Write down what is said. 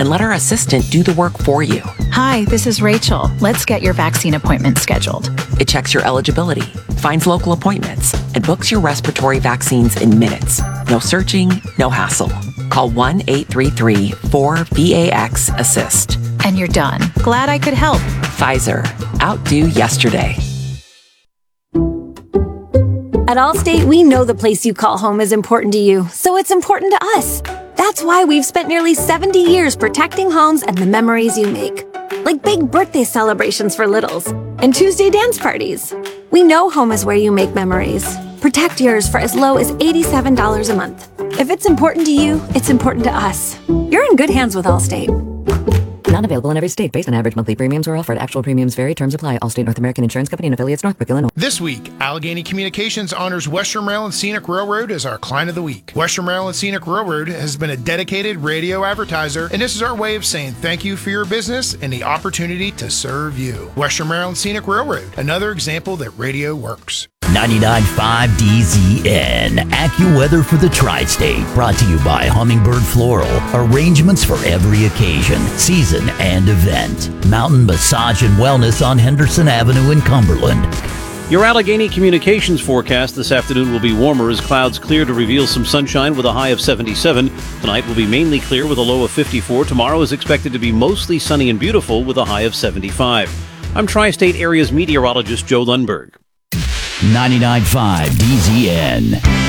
and let our assistant do the work for you. Hi, this is Rachel. Let's get your vaccine appointment scheduled. It checks your eligibility, finds local appointments, and books your respiratory vaccines in minutes. No searching, no hassle. Call 1-833-4VAX-ASSIST. And you're done. Glad I could help. Pfizer. Outdo yesterday. At Allstate, we know the place you call home is important to you, so it's important to us. That's why we've spent nearly 70 years protecting homes and the memories you make. Like big birthday celebrations for littles and Tuesday dance parties. We know home is where you make memories. Protect yours for as low as $87 a month. If it's important to you, it's important to us. You're in good hands with Allstate. Not available in every state. Based on average monthly premiums or offered. Actual premiums vary. Terms apply. Allstate North American Insurance Company and affiliates, Northbrook, Illinois. This week, Allegheny Communications honors Western Maryland Scenic Railroad as our client of the week. Western Maryland Scenic Railroad has been a dedicated radio advertiser, and this is our way of saying thank you for your business and the opportunity to serve you. Western Maryland Scenic Railroad, another example that radio works. 99.5 DZN. AccuWeather for the Tri-State. Brought to you by Hummingbird Floral. Arrangements for every occasion, season, and event. Mountain Massage and Wellness on Henderson Avenue in Cumberland. Your Allegheny Communications forecast this afternoon will be warmer as clouds clear to reveal some sunshine with a high of 77. Tonight will be mainly clear with a low of 54. Tomorrow is expected to be mostly sunny and beautiful with a high of 75. I'm Tri-State Area's meteorologist Joe Lundberg. 99.5 DZN.